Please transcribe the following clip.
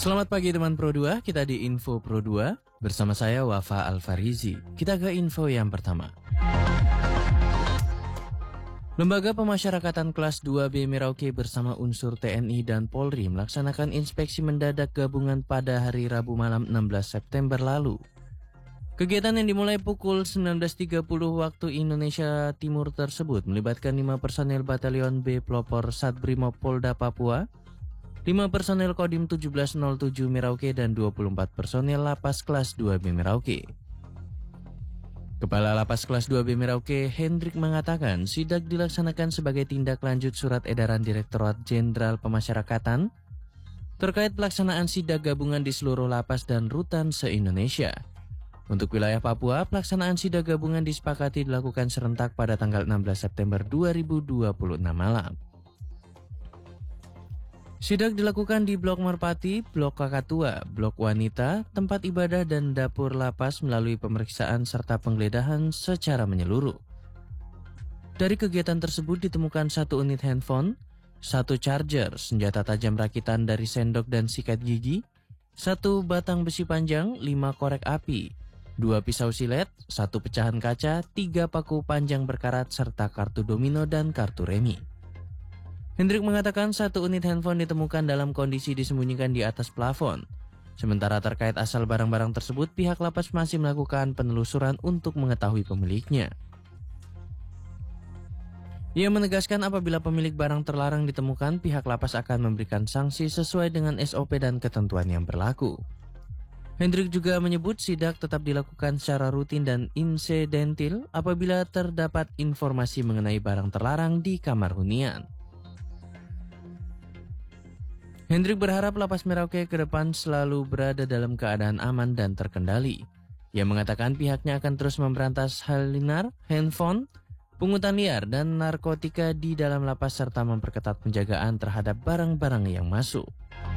Selamat pagi teman Pro 2, kita di Info Pro 2 bersama saya Wafa Alfarizi. Kita ke info yang pertama. Lembaga Pemasyarakatan Kelas 2B Merauke bersama unsur TNI dan Polri melaksanakan inspeksi mendadak gabungan pada hari Rabu malam 16 September lalu. Kegiatan yang dimulai pukul 19.30 waktu Indonesia Timur tersebut melibatkan 5 personel Batalion B Pelopor Satbrimob Polda Papua, 5 personel Kodim 1707 Merauke dan 24 personel Lapas Kelas 2B Merauke. Kepala Lapas Kelas 2B Merauke, Hendrik mengatakan sidak dilaksanakan sebagai tindak lanjut surat edaran Direktorat Jenderal Pemasyarakatan terkait pelaksanaan sidak gabungan di seluruh lapas dan rutan se-Indonesia. Untuk wilayah Papua, pelaksanaan sidak gabungan disepakati dilakukan serentak pada tanggal 16 September 2026 malam. Sidak dilakukan di Blok Merpati, Blok Kakatua, Blok Wanita, tempat ibadah dan dapur lapas melalui pemeriksaan serta penggeledahan secara menyeluruh. Dari kegiatan tersebut ditemukan 1 unit handphone, 1 charger, senjata tajam rakitan dari sendok dan sikat gigi, 1 batang besi panjang, 5 korek api, 2 pisau silet, 1 pecahan kaca, 3 paku panjang berkarat, serta kartu domino dan kartu remi. Hendrik mengatakan 1 unit handphone ditemukan dalam kondisi disembunyikan di atas plafon. Sementara terkait asal barang-barang tersebut, pihak lapas masih melakukan penelusuran untuk mengetahui pemiliknya. Ia menegaskan apabila pemilik barang terlarang ditemukan, pihak lapas akan memberikan sanksi sesuai dengan SOP dan ketentuan yang berlaku. Hendrik juga menyebut sidak tetap dilakukan secara rutin dan insidentil apabila terdapat informasi mengenai barang terlarang di kamar hunian. Hendrik berharap Lapas Merauke ke depan selalu berada dalam keadaan aman dan terkendali. Ia mengatakan pihaknya akan terus memberantas hal liar, handphone, pungutan liar, dan narkotika di dalam lapas serta memperketat penjagaan terhadap barang-barang yang masuk.